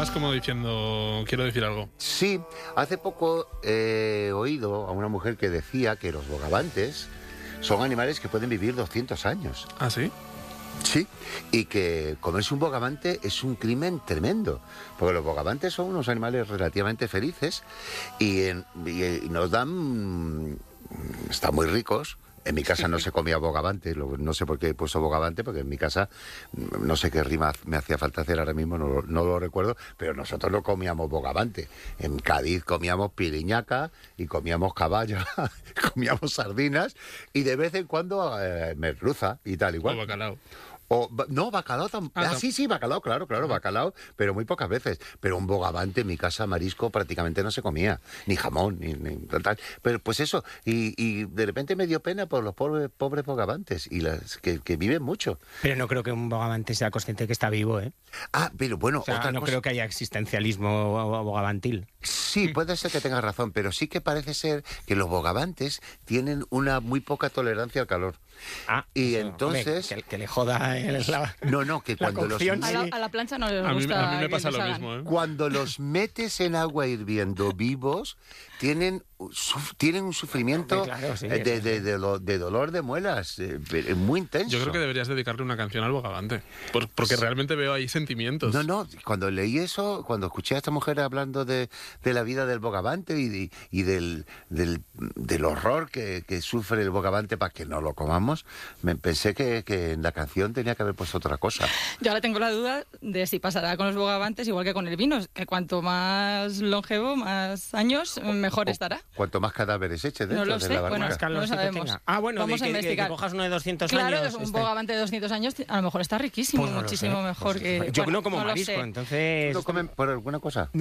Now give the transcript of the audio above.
mirabas como diciendo, quiero decir algo. Sí, hace poco he oído a una mujer que decía que los bogavantes son animales que pueden vivir 200 años. ¿Ah, sí? Sí, y que comerse un bogavante es un crimen tremendo, porque los bogavantes son unos animales relativamente felices y nos dan... están muy ricos. En mi casa no se comía bogavante, no sé por qué he puesto bogavante, porque en mi casa no sé qué rima me hacía falta hacer ahora mismo, no lo recuerdo, pero nosotros no comíamos bogavante. En Cádiz comíamos piriñaca y comíamos caballa, comíamos sardinas y de vez en cuando merluza y tal igual. O bacalao. No, bacalao tampoco. Sí, bacalao, claro, bacalao, pero muy pocas veces. Pero un bogavante en mi casa, marisco, prácticamente no se comía. Ni jamón, ni tal. Pero pues eso, y de repente me dio pena por los pobres bogavantes, y que viven mucho. Pero no creo que un bogavante sea consciente de que está vivo, ¿eh? Ah, pero bueno, O sea, otra no cosa... creo que haya existencialismo bogavantil. Sí, puede ser que tengas razón, pero sí que parece ser que los bogavantes tienen una muy poca tolerancia al calor. Ah, y eso, entonces... hombre, que le joda que cuando los... cocción, A la plancha no les A gusta. mí me que pasa les lo hagan. mismo, ¿eh? Cuando los metes en agua hirviendo vivos, tienen un sufrimiento Claro, sí, de dolor de muelas, muy intenso. Yo creo que deberías dedicarle una canción al bogavante, porque realmente veo ahí sentimientos. No, cuando leí eso, cuando escuché a esta mujer hablando de la vida del bogavante y del horror que sufre el bogavante para que no lo comamos, me pensé que en la canción tenía que haber puesto otra cosa. Yo ahora tengo la duda de si pasará con los bogavantes igual que con el vino, que cuanto más longevo, más años, mejor estará. Cuanto más cadáveres eches dentro No lo de sé, la bueno, barriga. no lo sabemos. Bueno, vamos a investigar. Que cojas uno de 200 claro, años. un bogavante de 200 años a lo mejor está riquísimo, Pues no lo muchísimo sé. mejor que... Yo bueno, no como no lo marisco, sé. entonces... ¿No comen por alguna cosa?